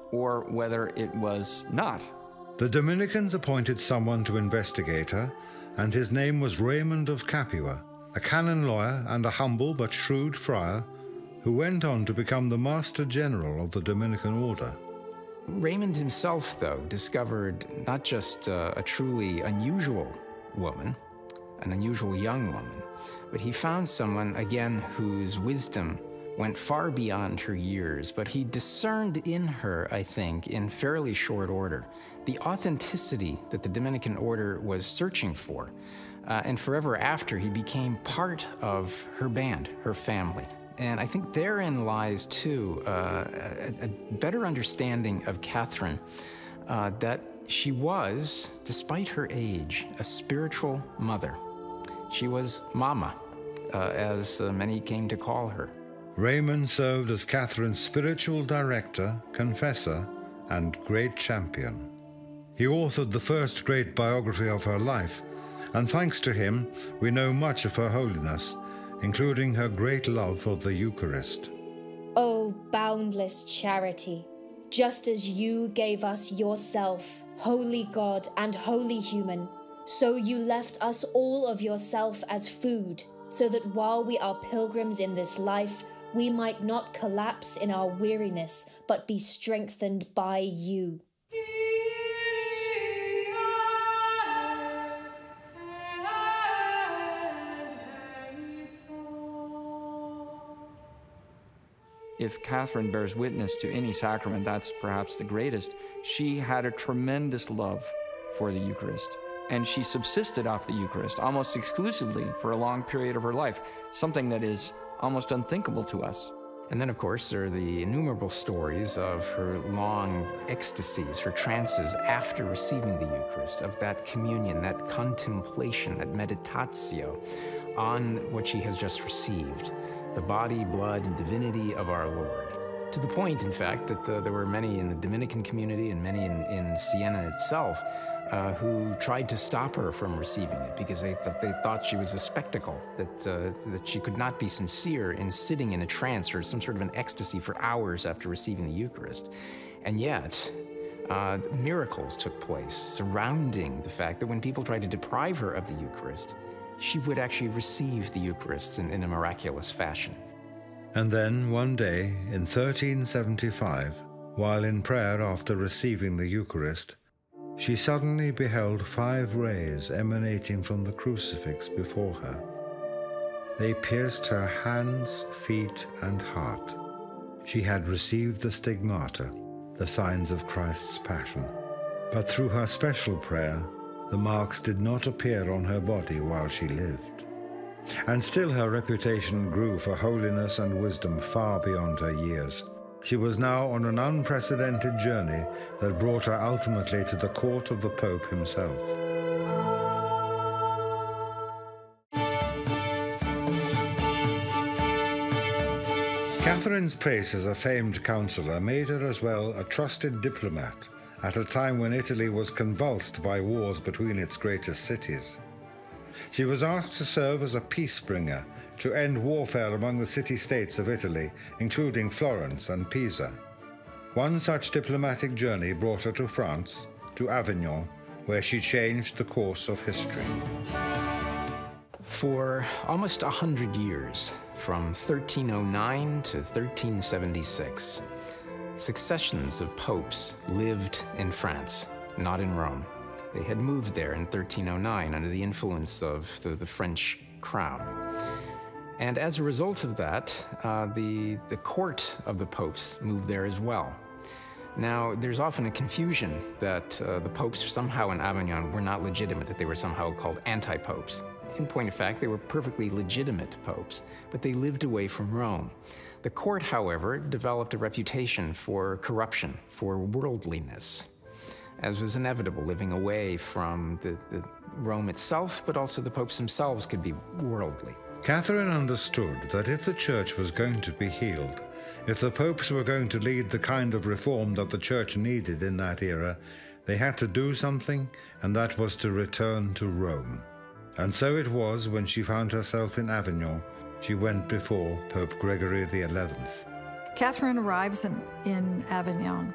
or whether it was not. The Dominicans appointed someone to investigate her, and his name was Raymond of Capua, a canon lawyer and a humble but shrewd friar who went on to become the Master General of the Dominican Order. Raymond himself, though, discovered not just a truly unusual woman, an unusual young woman, but he found someone, again, whose wisdom went far beyond her years, but he discerned in her, I think, in fairly short order, the authenticity that the Dominican order was searching for. And forever after, he became part of her band, her family. And I think therein lies, too, a better understanding of Catherine, that she was, despite her age, a spiritual mother. She was Mama, as many came to call her. Raymond served as Catherine's spiritual director, confessor, and great champion. He authored the first great biography of her life, and thanks to him, we know much of her holiness, including her great love of the Eucharist. O boundless charity, just as you gave us yourself, holy God and holy human, so you left us all of yourself as food, so that while we are pilgrims in this life, we might not collapse in our weariness, but be strengthened by you. If Catherine bears witness to any sacrament, that's perhaps the greatest. She had a tremendous love for the Eucharist, and she subsisted off the Eucharist almost exclusively for a long period of her life, something that is almost unthinkable to us. And then, of course, there are the innumerable stories of her long ecstasies, her trances after receiving the Eucharist, of that communion, that contemplation, that meditatio on what she has just received, the body, blood, and divinity of our Lord. To the point, in fact, that there were many in the Dominican community and many in Siena itself who tried to stop her from receiving it because they thought she was a spectacle, that she could not be sincere in sitting in a trance or some sort of an ecstasy for hours after receiving the Eucharist. And yet, miracles took place surrounding the fact that when people tried to deprive her of the Eucharist, she would actually receive the Eucharist in a miraculous fashion. And then, one day, in 1375, while in prayer after receiving the Eucharist, she suddenly beheld 5 rays emanating from the crucifix before her. They pierced her hands, feet, and heart. She had received the stigmata, the signs of Christ's passion. But through her special prayer, the marks did not appear on her body while she lived. And still her reputation grew for holiness and wisdom far beyond her years. She was now on an unprecedented journey that brought her ultimately to the court of the Pope himself. Catherine's place as a famed counselor made her as well a trusted diplomat at a time when Italy was convulsed by wars between its greatest cities. She was asked to serve as a peace bringer to end warfare among the city-states of Italy, including Florence and Pisa. One such diplomatic journey brought her to France, to Avignon, where she changed the course of history. For almost 100 years, from 1309 to 1376, successions of popes lived in France, not in Rome. They had moved there in 1309 under the influence of the French crown. And as a result of that, the court of the popes moved there as well. Now, there's often a confusion that the popes somehow in Avignon were not legitimate, that they were somehow called anti-popes. In point of fact, they were perfectly legitimate popes, but they lived away from Rome. The court, however, developed a reputation for corruption, for worldliness, as was inevitable, living away from the Rome itself, but also the popes themselves could be worldly. Catherine understood that if the church was going to be healed, if the popes were going to lead the kind of reform that the church needed in that era, they had to do something, and that was to return to Rome. And so it was when she found herself in Avignon, she went before Pope Gregory XI. Catherine arrives in Avignon